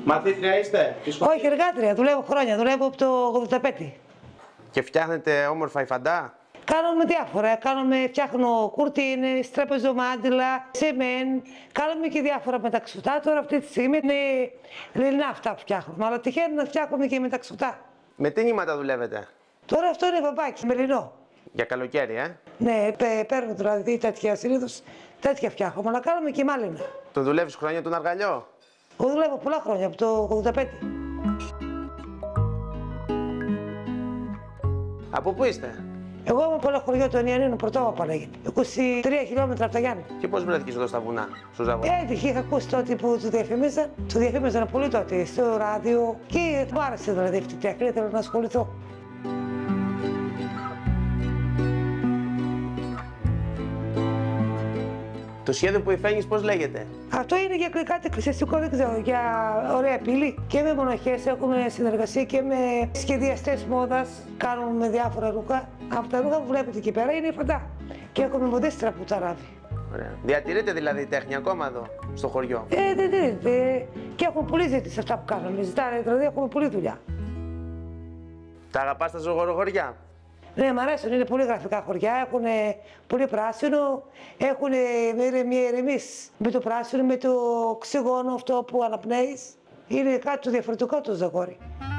Μαθήτρια είστε? Όχι, εργάτρια. Δουλεύω χρόνια. Δουλεύω από το 85. Και φτιάχνετε όμορφα υφαντά? Κάνουμε διάφορα. Φτιάχνω κουρτίνες, τραπεζομάντιλα, σεμέν. Κάνουμε και διάφορα μεταξωτά. Τώρα αυτή τη στιγμή είναι λινά αυτά που φτιάχνουμε. Αλλά τυχαίνει να φτιάχνουμε και μεταξωτά. Με τι νήματα δουλεύετε? Τώρα αυτό είναι βαμπάκι, μελινό. Για καλοκαίρι, Ναι, παίρνω δηλαδή τέτοια συνήθως, τέτοια φτιάχνουμε. Αλλά κάνουμε και μάλινα. Το δουλεύεις χρόνια τον αργαλιό? Εγώ δουλεύω πολλά χρόνια, από το 85. Από πού είστε? Εγώ είμαι από ένα χωριό του Ενιανίνου, Πρωτόβαπα λέγεται. 23 χιλιόμετρα από τα Γιάννη. Και πώς βρέθηκες εδώ στα βουνά, στο Ζαγό? Έτυχε, είχα ακούσει τότε που του διαφήμιζαν. Του διαφήμιζαν πολύ τότε στο ράδιο και μου άρεσε δηλαδή αυτή η τέχνη, ήθελα να ασχοληθώ. Το σχέδιο που υφαίνεις πώς λέγεται? Αυτό είναι για κάτι εκκλησιαστικό, δεν ξέρω, για ωραία πύλη. Και με μοναχές έχουμε συνεργασία και με σχεδιαστές μόδας. Κάνουμε διάφορα ρούχα. Από τα ρούχα που βλέπετε εκεί πέρα είναι υφαντά. Και έχουμε μοντίστρα που τα ράβει. Ωραία. Διατηρείτε δηλαδή η τέχνη ακόμα εδώ, στο χωριό? Και έχουμε πολύ ζήτηση σε αυτά που κάνουμε. Ζητάνε, δηλαδή έχουμε πολλή δουλειά. Τα αγαπάς τα ζωγοροχωριά? Ναι, μ' αρέσουν, είναι πολύ γραφικά χωριά, έχουν πολύ πράσινο, έχουν μια ηρεμής με το πράσινο, με το οξυγόνο αυτό που αναπνέεις. Είναι κάτι το διαφορετικό το Ζαγόρι.